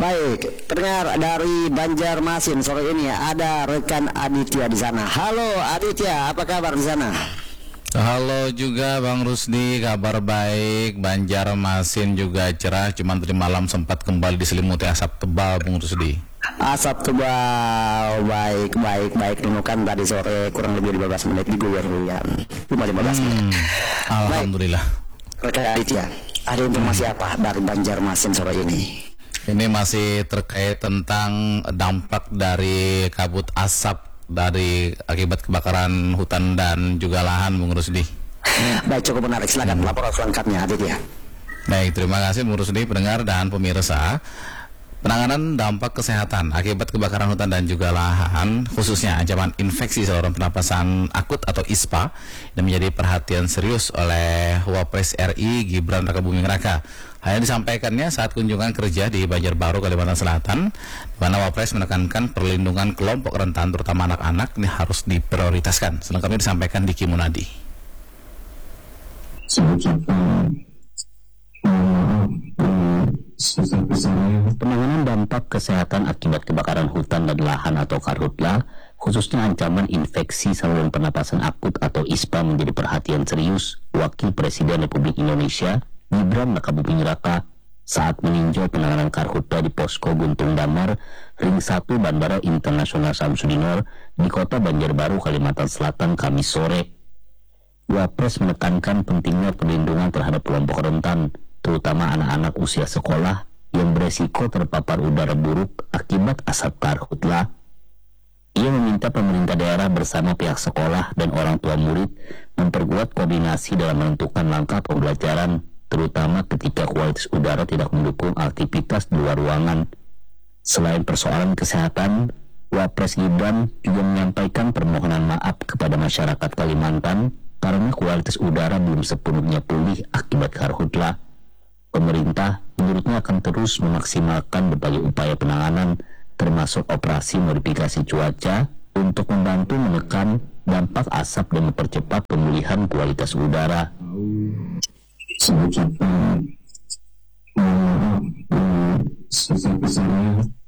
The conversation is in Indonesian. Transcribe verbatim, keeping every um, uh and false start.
Baik, pendengar dari Banjarmasin sore ini ada rekan Aditya di sana. Halo Aditya, apa kabar di sana? Halo juga Bang Rusdi, kabar baik. Banjarmasin juga cerah, cuman tadi malam sempat kembali diselimuti asap tebal Bang Rusdi. Asap tebal, baik, baik, baik. Nemukan tadi sore kurang lebih lima belas menit diguyur hujan. Cuma lima belas menit. Hmm, Alhamdulillah. Baik, rekan Aditya, ada informasi apa dari Banjarmasin sore ini? Ini masih terkait tentang dampak dari kabut asap dari akibat kebakaran hutan dan juga lahan, Bung Rusdi. Baik, cukup menarik. Silakan laporan selengkapnya, Aditya. Baik, terima kasih Bung Rusdi, pendengar dan pemirsa. Penanganan dampak kesehatan akibat kebakaran hutan dan juga lahan, khususnya ancaman infeksi saluran pernapasan akut atau I S P A, yang menjadi perhatian serius oleh Wapres R I Gibran Rakabuming Raka. Hal yang disampaikannya saat kunjungan kerja di Banjarbaru, Kalimantan Selatan, di mana Wapres menekankan perlindungan kelompok rentan, terutama anak-anak, ini harus diprioritaskan. Selengkapnya disampaikan di Kimunadi. Penanganan dampak kesehatan akibat kebakaran hutan dan lahan atau karhutla, khususnya ancaman infeksi saluran pernapasan akut atau I S P A, menjadi perhatian serius Wakil Presiden Republik Indonesia Gibran Rakabuming Raka saat meninjau penanganan karhutla di Posko Guntung Damar, Ring satu Bandara Internasional Samsudinor di Kota Banjarbaru, Kalimantan Selatan, Kamis sore. Wapres menekankan pentingnya perlindungan terhadap kelompok rentan, terutama anak-anak usia sekolah yang beresiko terpapar udara buruk akibat asap karhutla. Ia meminta pemerintah daerah bersama pihak sekolah dan orang tua murid memperkuat koordinasi dalam menentukan langkah pembelajaran, terutama ketika kualitas udara tidak mendukung aktivitas di luar ruangan. Selain persoalan kesehatan, Wapres Gibran juga menyampaikan permohonan maaf kepada masyarakat Kalimantan karena kualitas udara belum sepenuhnya pulih akibat karhutla. Pemerintah menurutnya akan terus memaksimalkan berbagai upaya penanganan, termasuk operasi modifikasi cuaca untuk membantu menekan dampak asap dan mempercepat pemulihan kualitas udara. Sebesar-besarnya